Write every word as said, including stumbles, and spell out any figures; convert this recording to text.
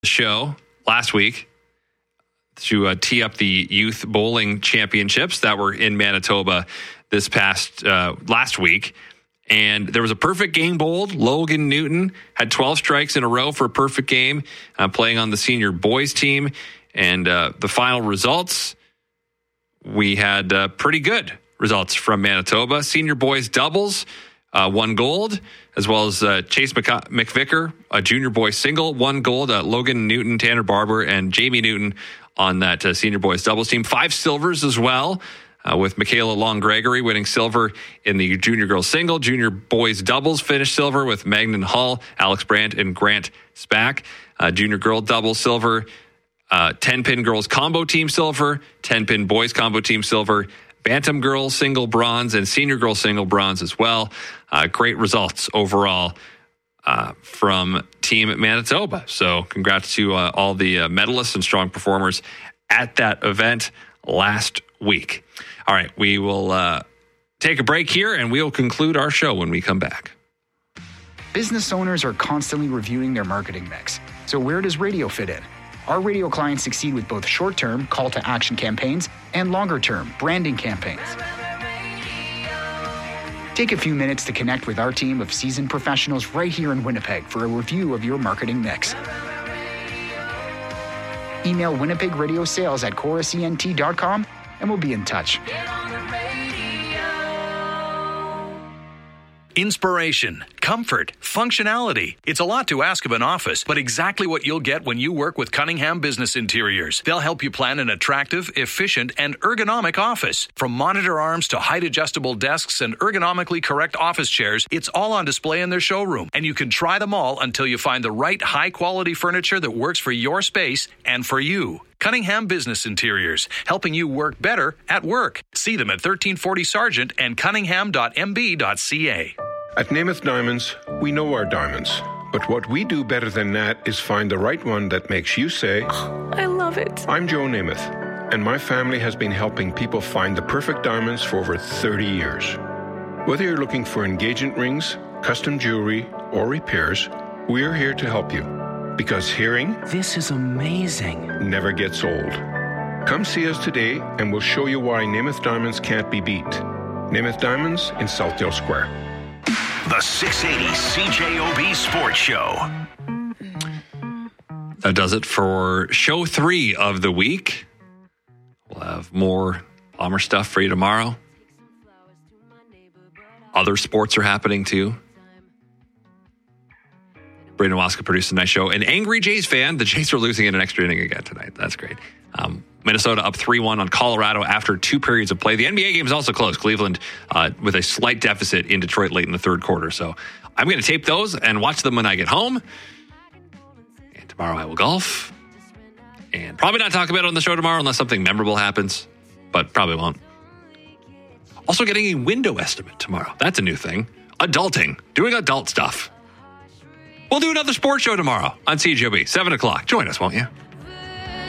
show last week to uh, tee up the youth bowling championships that were in Manitoba this past uh, last week. And there was a perfect game bowled. Logan Newton had twelve strikes in a row for a perfect game, uh, playing on the senior boys team. And uh, the final results, we had uh, pretty good results from Manitoba. Senior boys doubles, uh, one gold, as well as uh, Chase McC- McVicker, a junior boys single, one gold. Uh, Logan Newton, Tanner Barber, and Jamie Newton on that uh, senior boys doubles team. Five silvers as well. Uh, with Michaela Long-Gregory winning silver in the junior girls single. Junior boys doubles finished silver with Magnan Hall, Alex Brandt, and Grant Spack. Uh, junior girl double silver. Uh, ten-pin girls combo team silver. ten-pin boys combo team silver. Bantam girls single bronze and senior girls single bronze as well. Uh, great results overall uh, from Team Manitoba. So congrats to uh, all the uh, medalists and strong performers at that event last week. All right, we will uh, take a break here, and we'll conclude our show when we come back. Business owners are constantly reviewing their marketing mix. So where does radio fit in? Our radio clients succeed with both short-term call-to-action campaigns and longer-term branding campaigns. Take a few minutes to connect with our team of seasoned professionals right here in Winnipeg for a review of your marketing mix. Email Winnipeg Radio Sales at chorus E N T dot com and we'll be in touch. Inspiration, comfort, functionality. It's a lot to ask of an office, but exactly what you'll get when you work with Cunningham Business Interiors. They'll help you plan an attractive, efficient, and ergonomic office. From monitor arms to height-adjustable desks and ergonomically correct office chairs, it's all on display in their showroom, and you can try them all until you find the right high-quality furniture that works for your space and for you. Cunningham Business Interiors, helping you work better at work. See them at thirteen forty Sargent and cunningham dot m b dot c a. At Namath Diamonds, we know our diamonds. But what we do better than that is find the right one that makes you say, oh, I love it. I'm Joe Namath, and my family has been helping people find the perfect diamonds for over thirty years. Whether you're looking for engagement rings, custom jewelry, or repairs, we're here to help you. Because hearing, this is amazing, never gets old. Come see us today and we'll show you why Namath Diamonds can't be beat. Namath Diamonds in Southdale Square. The six eighty C J O B Sports Show. That does it for show three of the week. We'll have more Bomber stuff for you tomorrow. Other sports are happening too. Brandon Waska produced a nice show. An angry Jays fan. The Jays are losing in an extra inning again tonight. That's great. Um, Minnesota up three one on Colorado after two periods of play. The N B A game is also close. Cleveland uh, with a slight deficit in Detroit late in the third quarter. So I'm going to tape those and watch them when I get home. And tomorrow I will golf. And probably not talk about it on the show tomorrow unless something memorable happens. But probably won't. Also getting a window estimate tomorrow. That's a new thing. Adulting. Doing adult stuff. We'll do another sports show tomorrow on C J O B, seven o'clock. Join us, won't you?